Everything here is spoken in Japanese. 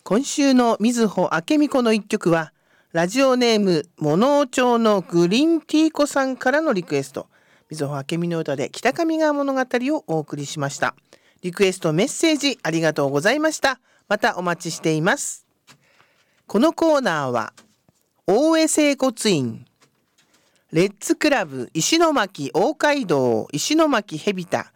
今週のみずほあけみこの一曲は、ラジオネーム物尾町のグリーンティー子さんからのリクエスト、みずほあけみの歌で北上川物語をお送りしました。リクエストメッセージありがとうございました。またお待ちしています。このコーナーは大江整骨院、レッツクラブ石巻大街道石巻ヘビタ